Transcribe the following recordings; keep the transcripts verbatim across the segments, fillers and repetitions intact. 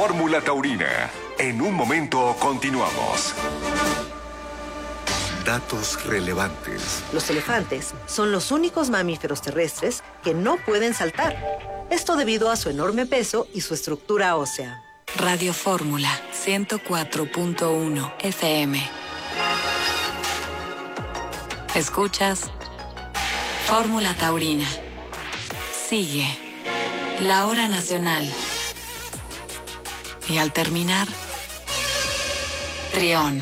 Fórmula Taurina. En un momento continuamos. Datos relevantes. Los elefantes son los únicos mamíferos terrestres que no pueden saltar. Esto debido a su enorme peso y su estructura ósea. Radio Fórmula ciento cuatro punto uno F M. Escuchas Fórmula Taurina. Sigue la hora nacional. Y al terminar, Trión.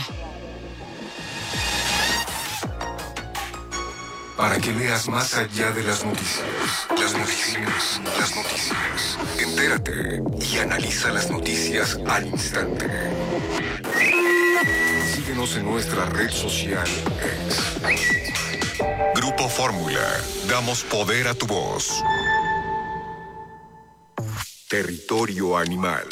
Para que veas más allá de las noticias. Las noticias, las noticias. Entérate y analiza las noticias al instante. Síguenos en nuestra red social X. Grupo Fórmula. Damos poder a tu voz. Territorio animal.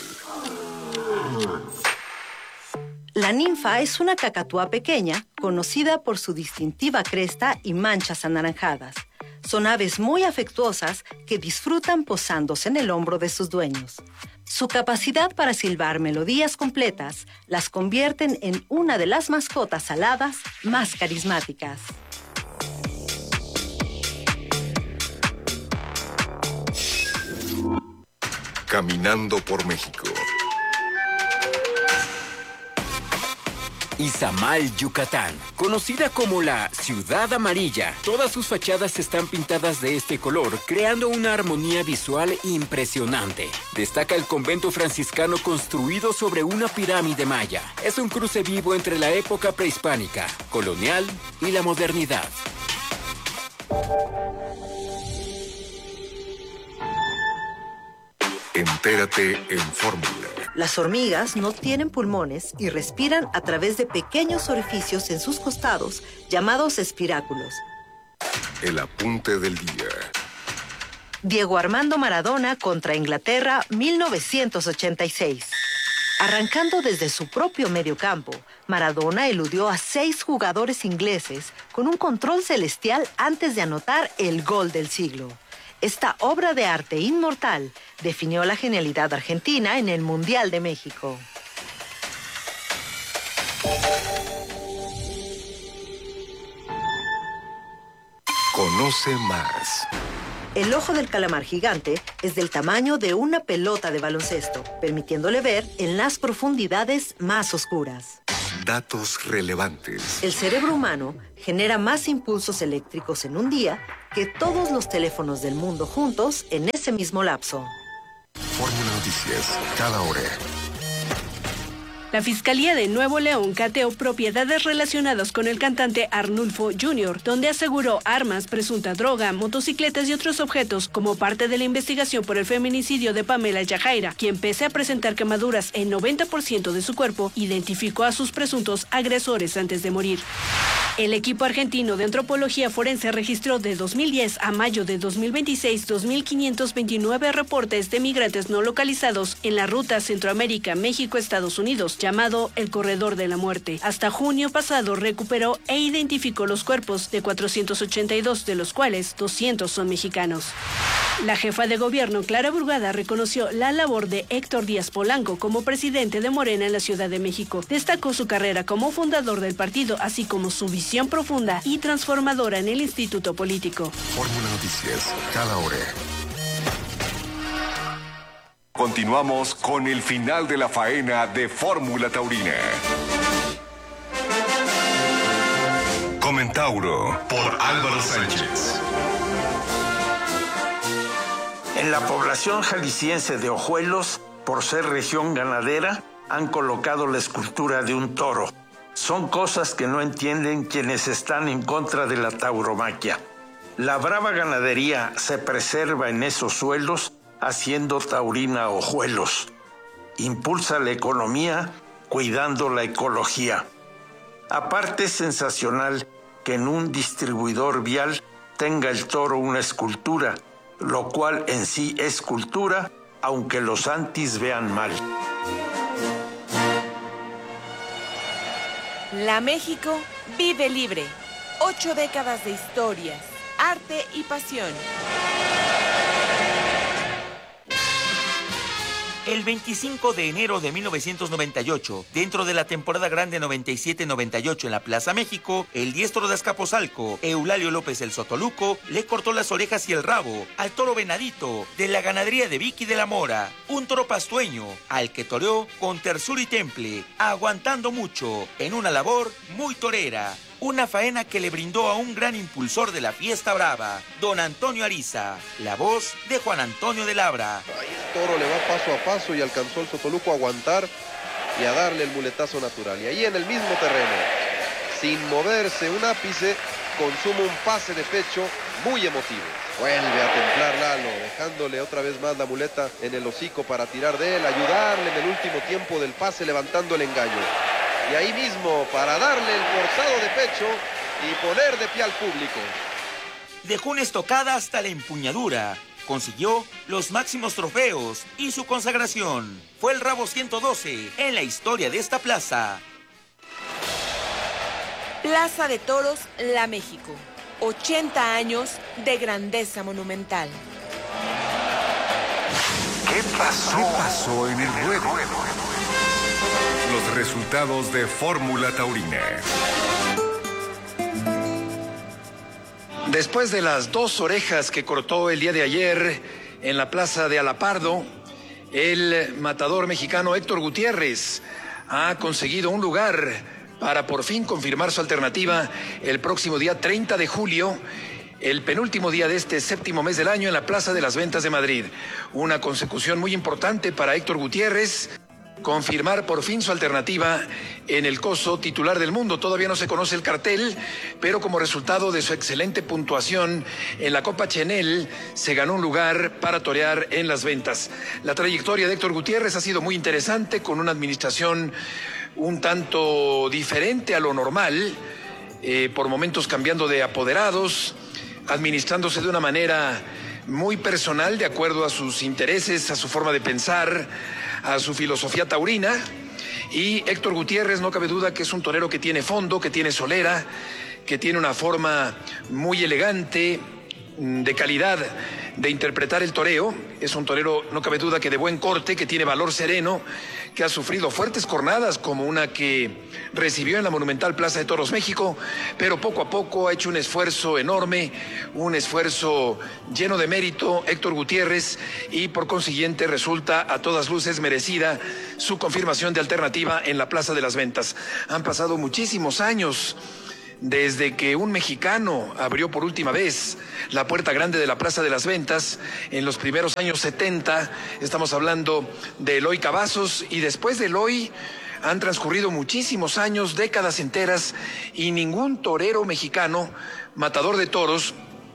La ninfa es una cacatúa pequeña, conocida por su distintiva cresta y manchas anaranjadas. Son aves muy afectuosas que disfrutan posándose en el hombro de sus dueños. Su capacidad para silbar melodías completas las convierten en una de las mascotas aladas más carismáticas. Caminando por México. Izamal, Yucatán, conocida como la Ciudad Amarilla. Todas sus fachadas están pintadas de este color, creando una armonía visual impresionante. Destaca el convento franciscano construido sobre una pirámide maya. Es un cruce vivo entre la época prehispánica, colonial y la modernidad. Entérate en Fórmula. Las hormigas no tienen pulmones y respiran a través de pequeños orificios en sus costados, llamados espiráculos. El apunte del día. Diego Armando Maradona contra Inglaterra, mil novecientos ochenta y seis. Arrancando desde su propio mediocampo, Maradona eludió a seis jugadores ingleses con un control celestial antes de anotar el gol del siglo. Esta obra de arte inmortal definió la genialidad argentina en el Mundial de México. Conoce más. El ojo del calamar gigante es del tamaño de una pelota de baloncesto, permitiéndole ver en las profundidades más oscuras. Datos relevantes. El cerebro humano genera más impulsos eléctricos en un día que todos los teléfonos del mundo juntos en ese mismo lapso. Fórmula Noticias, cada hora. La Fiscalía de Nuevo León cateó propiedades relacionadas con el cantante Arnulfo junior, donde aseguró armas, presunta droga, motocicletas y otros objetos como parte de la investigación por el feminicidio de Pamela Yajaira, quien pese a presentar quemaduras en noventa por ciento de su cuerpo, identificó a sus presuntos agresores antes de morir. El equipo argentino de antropología forense registró de dos mil diez a mayo de dos mil veintiséis dos mil quinientos veintinueve reportes de migrantes no localizados en la ruta Centroamérica-México-Estados Unidos, llamado el Corredor de la Muerte. Hasta junio pasado recuperó e identificó los cuerpos de cuatrocientos ochenta y dos, de los cuales doscientos son mexicanos. La jefa de gobierno, Clara Brugada, reconoció la labor de Héctor Díaz Polanco como presidente de Morena en la Ciudad de México. Destacó su carrera como fundador del partido, así como su visión profunda y transformadora en el instituto político. Fórmula Noticias, cada hora. Continuamos con el final de la faena de Fórmula Taurina. Comentauro por Álvaro Sánchez. En la población jalisciense de Ojuelos, por ser región ganadera, han colocado la escultura de un toro. Son cosas que no entienden quienes están en contra de la tauromaquia. La brava ganadería se preserva en esos suelos haciendo taurina Ojuelos. Impulsa la economía cuidando la ecología. Aparte es sensacional que en un distribuidor vial tenga el toro una escultura, lo cual en sí es cultura, aunque los antis vean mal. La México vive libre. Ocho décadas de historias, arte y pasión. El veinticinco de enero de mil novecientos noventa y ocho, dentro de la temporada grande noventa y siete noventa y ocho en la Plaza México, el diestro de Azcapotzalco, Eulalio López el Sotoluco, le cortó las orejas y el rabo al toro Venadito de la ganadería de Vicky de la Mora, un toro pastueño al que toreó con tersura y temple, aguantando mucho en una labor muy torera. Una faena que le brindó a un gran impulsor de la fiesta brava, don Antonio Ariza, la voz de Juan Antonio de Labra. Ahí el toro le va paso a paso y alcanzó el Sotoluco a aguantar y a darle el muletazo natural. Y ahí en el mismo terreno, sin moverse un ápice, consuma un pase de pecho muy emotivo. Vuelve a templar Lalo, dejándole otra vez más la muleta en el hocico para tirar de él, ayudarle en el último tiempo del pase levantando el engaño. Y ahí mismo, para darle el forzado de pecho y poner de pie al público. Dejó una estocada hasta la empuñadura. Consiguió los máximos trofeos y su consagración. Fue el rabo ciento doce en la historia de esta plaza. Plaza de Toros, La México. ochenta años de grandeza monumental. ¿Qué pasó? ¿Qué pasó en el ruedo? Los resultados de Fórmula Taurina. Después de las dos orejas que cortó el día de ayer en la plaza de Alapardo, el matador mexicano Héctor Gutiérrez ha conseguido un lugar para por fin confirmar su alternativa el próximo día treinta de julio, el penúltimo día de este séptimo mes del año en la Plaza de las Ventas de Madrid. Una consecución muy importante para Héctor Gutiérrez, confirmar por fin su alternativa en el coso titular del mundo. Todavía no se conoce el cartel, pero como resultado de su excelente puntuación en la Copa Chenel, se ganó un lugar para torear en las ventas. La trayectoria de Héctor Gutiérrez ha sido muy interesante, con una administración un tanto diferente a lo normal, eh, por momentos cambiando de apoderados, administrándose de una manera muy personal, de acuerdo a sus intereses, a su forma de pensar, a su filosofía taurina. Y Héctor Gutiérrez, no cabe duda que es un torero que tiene fondo, que tiene solera, que tiene una forma muy elegante, de calidad de interpretar el toreo. Es un torero, no cabe duda, que de buen corte, que tiene valor sereno, que ha sufrido fuertes cornadas como una que recibió en la monumental Plaza de Toros México, pero poco a poco ha hecho un esfuerzo enorme, un esfuerzo lleno de mérito Héctor Gutiérrez, y por consiguiente resulta a todas luces merecida su confirmación de alternativa en la Plaza de las Ventas. Han pasado muchísimos años desde que un mexicano abrió por última vez la puerta grande de la Plaza de las Ventas en los primeros años setenta. Estamos hablando de Eloy Cavazos, y después de Eloy han transcurrido muchísimos años, décadas enteras, y ningún torero mexicano, matador de toros,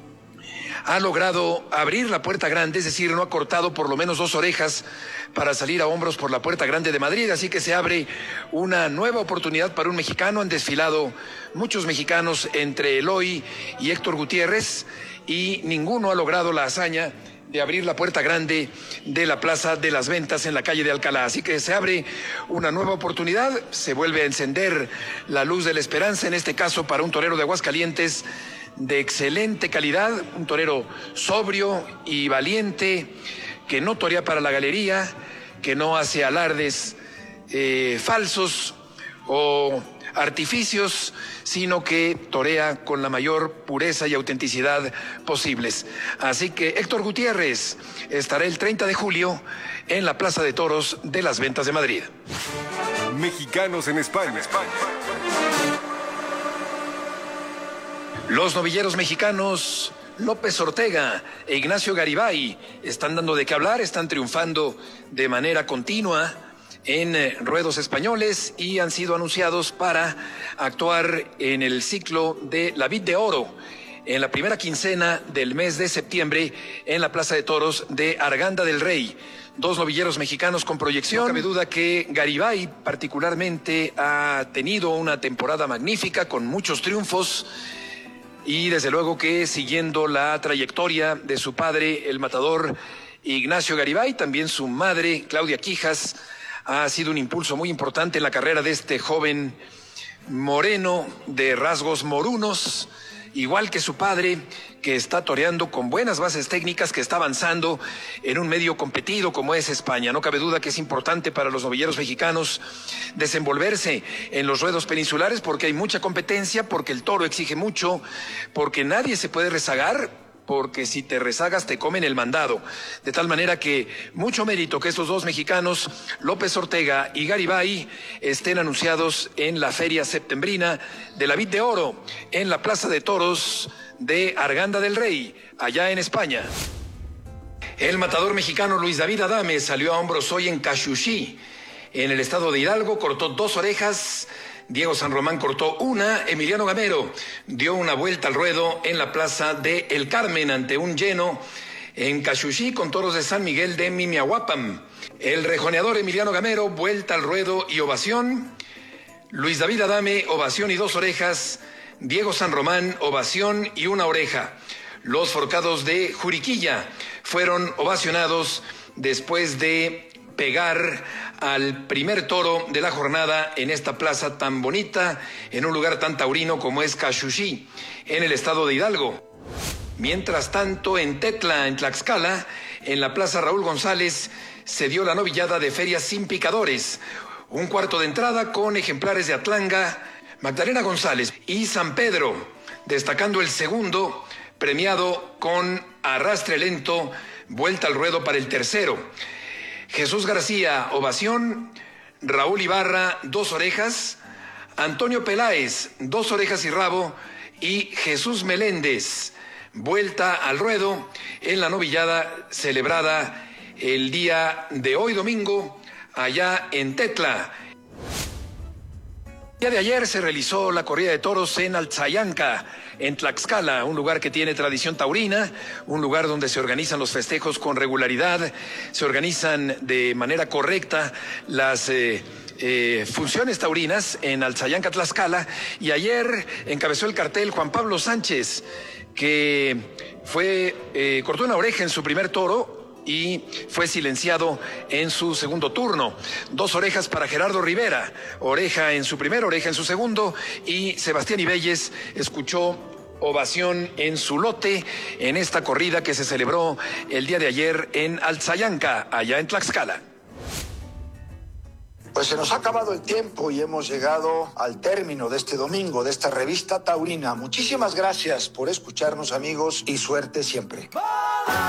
ha logrado abrir la puerta grande, es decir, no ha cortado por lo menos dos orejas para salir a hombros por la puerta grande de Madrid. Así que se abre una nueva oportunidad para un mexicano. Han desfilado muchos mexicanos entre Eloy y Héctor Gutiérrez, y ninguno ha logrado la hazaña de abrir la puerta grande de la Plaza de las Ventas en la calle de Alcalá. Así que se abre una nueva oportunidad, se vuelve a encender la luz de la esperanza, en este caso para un torero de Aguascalientes de excelente calidad, un torero sobrio y valiente, que no torea para la galería, que no hace alardes eh, falsos o artificios, sino que torea con la mayor pureza y autenticidad posibles. Así que Héctor Gutiérrez estará el treinta de julio en la Plaza de Toros de las Ventas de Madrid. Mexicanos en España. Los novilleros mexicanos López Ortega e Ignacio Garibay están dando de qué hablar, están triunfando de manera continua en eh, ruedos españoles, y han sido anunciados para actuar en el ciclo de la Vid de Oro en la primera quincena del mes de septiembre en la Plaza de Toros de Arganda del Rey. Dos novilleros mexicanos con proyección. No cabe duda que Garibay particularmente ha tenido una temporada magnífica con muchos triunfos, y desde luego que siguiendo la trayectoria de su padre, el matador Ignacio Garibay, también su madre, Claudia Quijas, ha sido un impulso muy importante en la carrera de este joven moreno de rasgos morunos igual que su padre, que está toreando con buenas bases técnicas, que está avanzando en un medio competido como es España. No cabe duda que es importante para los novilleros mexicanos desenvolverse en los ruedos peninsulares porque hay mucha competencia, porque el toro exige mucho, porque nadie se puede rezagar, porque si te rezagas te comen el mandado. De tal manera que mucho mérito que estos dos mexicanos, López Ortega y Garibay, estén anunciados en la feria septembrina de la Vid de Oro, en la Plaza de Toros de Arganda del Rey, allá en España. El matador mexicano Luis David Adame salió a hombros hoy en Caxuxí, en el estado de Hidalgo, cortó dos orejas. Diego San Román cortó una, Emiliano Gamero dio una vuelta al ruedo en la plaza de El Carmen ante un lleno en Caxuxí con toros de San Miguel de Mimiahuapam. El rejoneador Emiliano Gamero, vuelta al ruedo y ovación. Luis David Adame, ovación y dos orejas. Diego San Román, ovación y una oreja. Los forcados de Juriquilla fueron ovacionados después de pegar al primer toro de la jornada en esta plaza tan bonita, en un lugar tan taurino como es Caxuxí, en el estado de Hidalgo. Mientras tanto, en Tetla, en Tlaxcala, en la plaza Raúl González, se dio la novillada de Ferias Sin Picadores, un cuarto de entrada con ejemplares de Atlanga, Magdalena González y San Pedro, destacando el segundo, premiado con arrastre lento, vuelta al ruedo para el tercero. Jesús García, ovación. Raúl Ibarra, dos orejas. Antonio Peláez, dos orejas y rabo. Y Jesús Meléndez, vuelta al ruedo en la novillada celebrada el día de hoy domingo, allá en Tetla. El día de ayer se realizó la corrida de toros en Alzayanca, en Tlaxcala, un lugar que tiene tradición taurina, un lugar donde se organizan los festejos con regularidad, se organizan de manera correcta las eh, eh, funciones taurinas en Alzayanca, Tlaxcala, y ayer encabezó el cartel Juan Pablo Sánchez, que fue eh, cortó una oreja en su primer toro y fue silenciado en su segundo turno. Dos orejas para Gerardo Rivera, oreja en su primer, oreja en su segundo, y Sebastián Ibelles escuchó ovación en su lote en esta corrida que se celebró el día de ayer en Alzayanca, allá en Tlaxcala. Pues se nos ha acabado el tiempo y hemos llegado al término de este domingo, de esta revista taurina. Muchísimas gracias por escucharnos, amigos, y suerte siempre.